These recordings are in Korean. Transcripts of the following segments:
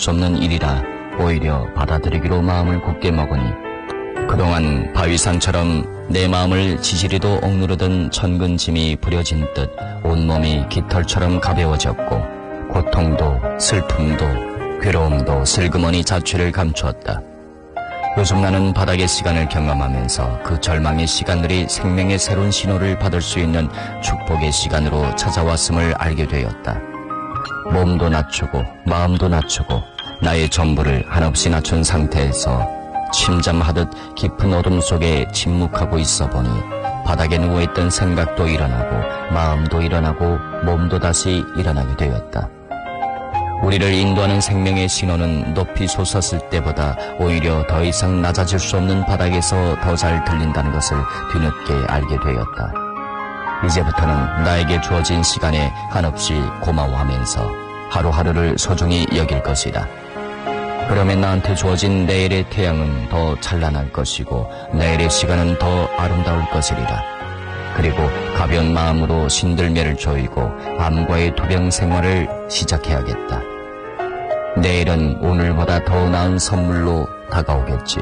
수 없는 일이라 오히려 받아들이기로 마음을 굳게 먹으니 그동안 바위산처럼 내 마음을 지지리도 억누르던 천근 짐이 부려진 듯 온몸이 깃털처럼 가벼워졌고 고통도 슬픔도 괴로움도 슬그머니 자취를 감추었다. 요즘 나는 바닥의 시간을 경험하면서 그 절망의 시간들이 생명의 새로운 신호를 받을 수 있는 축복의 시간으로 찾아왔음을 알게 되었다. 몸도 낮추고 마음도 낮추고 나의 전부를 한없이 낮춘 상태에서 침잠하듯 깊은 어둠 속에 침묵하고 있어 보니 바닥에 누워있던 생각도 일어나고 마음도 일어나고 몸도 다시 일어나게 되었다. 우리를 인도하는 생명의 신호는 높이 솟았을 때보다 오히려 더 이상 낮아질 수 없는 바닥에서 더 잘 들린다는 것을 뒤늦게 알게 되었다. 이제부터는 나에게 주어진 시간에 한없이 고마워하면서 하루하루를 소중히 여길 것이다. 그러면 나한테 주어진 내일의 태양은 더 찬란할 것이고 내일의 시간은 더 아름다울 것이리라. 그리고 가벼운 마음으로 신들매를 조이고 암과의 도병 생활을 시작해야겠다. 내일은 오늘보다 더 나은 선물로 다가오겠지.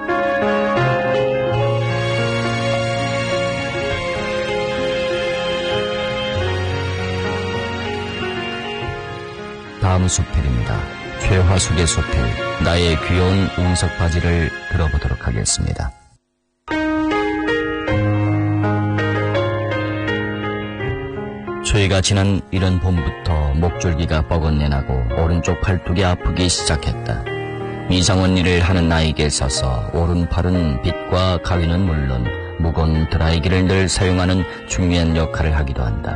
다음 수필입니다. 최화숙의 수필, 나의 귀여운 웅석바지를 들어보도록 하겠습니다. 추위가 지난 이른 봄부터 목줄기가 뻐근내나고 오른쪽 팔뚝이 아프기 시작했다. 미장원 일을 하는 나에게 있어서 오른팔은 빛과 가위는 물론 무거운 드라이기를 늘 사용하는 중요한 역할을 하기도 한다.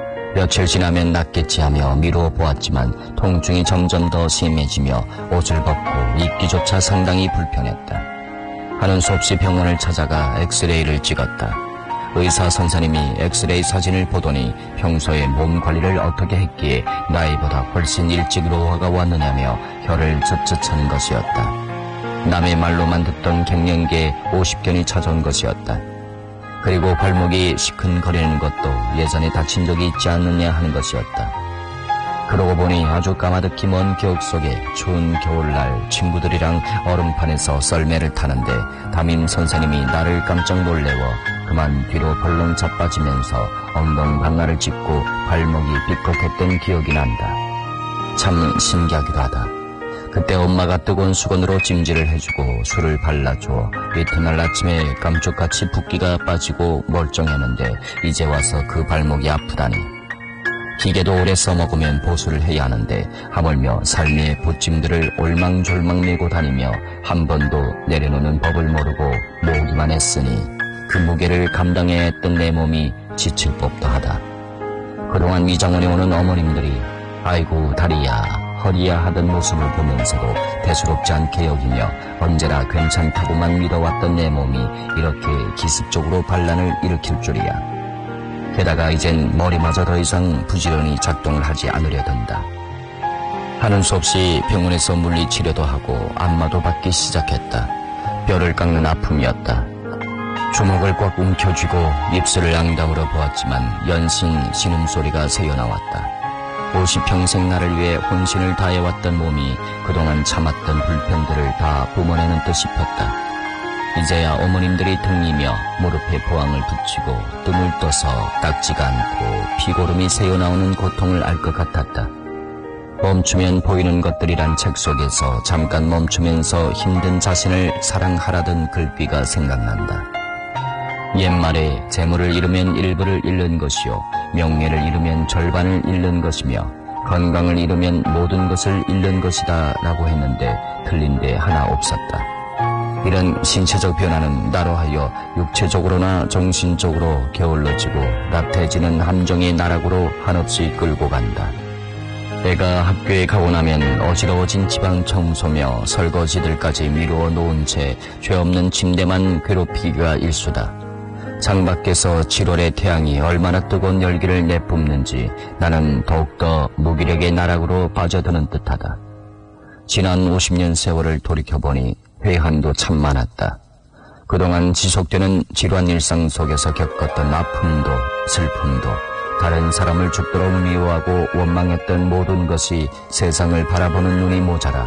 며칠 지나면 낫겠지 하며 미루어 보았지만 통증이 점점 더 심해지며 옷을 벗고 입기조차 상당히 불편했다. 하는 수 없이 병원을 찾아가 엑스레이를 찍었다. 의사 선생님이 엑스레이 사진을 보더니 평소에 몸 관리를 어떻게 했기에 나이보다 훨씬 일찍 노화가 왔느냐며 혀를 쯧쯧하는 것이었다. 남의 말로만 듣던 갱년기에 50견이 찾아온 것이었다. 그리고 발목이 시큰거리는 것도 예전에 다친 적이 있지 않느냐 하는 것이었다. 그러고 보니 아주 까마득히 먼 기억 속에 추운 겨울날 친구들이랑 얼음판에서 썰매를 타는데 담임 선생님이 나를 깜짝 놀래워 그만 뒤로 벌렁 자빠지면서 엉덩 방아를 짚고 발목이 삐걱했던 기억이 난다. 참 신기하기도 하다. 그때 엄마가 뜨거운 수건으로 찜질을 해주고 술을 발라줘 이튿날 아침에 감쪽같이 붓기가 빠지고 멀쩡했는데 이제 와서 그 발목이 아프다니. 기계도 오래 써먹으면 보수를 해야 하는데 하물며 삶의 부찜들을 올망졸망 메고 다니며 한 번도 내려놓는 법을 모르고 모으기만 했으니 그 무게를 감당해야 했던 내 몸이 지칠 법도 하다. 그동안 미장원에 오는 어머님들이 아이고 다리야 허리야 하던 모습을 보면서도 대수롭지 않게 여기며 언제나 괜찮다고만 믿어왔던 내 몸이 이렇게 기습적으로 반란을 일으킬 줄이야. 게다가 이젠 머리마저 더 이상 부지런히 작동을 하지 않으려 든다. 하는 수 없이 병원에서 물리치료도 하고 안마도 받기 시작했다. 뼈를 깎는 아픔이었다. 주먹을 꽉 움켜쥐고 입술을 앙다물어 보았지만 연신 신음소리가 새어나왔다. 50평생 나를 위해 혼신을 다해왔던 몸이 그동안 참았던 불편들을 다 뿜어내는 듯 싶었다. 이제야 어머님들이 등이며 무릎에 보항을 붙이고 뜸을 떠서 닦지가 않고 피고름이 새어나오는 고통을 알 것 같았다. 멈추면 보이는 것들이란 책 속에서 잠깐 멈추면서 힘든 자신을 사랑하라던 글귀가 생각난다. 옛말에 재물을 잃으면 일부를 잃는 것이요 명예를 잃으면 절반을 잃는 것이며 건강을 잃으면 모든 것을 잃는 것이다 라고 했는데 틀린 데 하나 없었다. 이런 신체적 변화는 나로 하여 육체적으로나 정신적으로 게을러지고 나태해지는 함정의 나락으로 한없이 끌고 간다. 애가 학교에 가고 나면 어지러워진 집안 청소며 설거지들까지 미루어 놓은 채 죄 없는 침대만 괴롭히기가 일수다. 창밖에서 7월의 태양이 얼마나 뜨거운 열기를 내뿜는지 나는 더욱더 무기력의 나락으로 빠져드는 듯하다. 지난 50년 세월을 돌이켜보니 회한도 참 많았다. 그동안 지속되는 지루한 일상 속에서 겪었던 아픔도 슬픔도 다른 사람을 죽도록 미워하고 원망했던 모든 것이 세상을 바라보는 눈이 모자라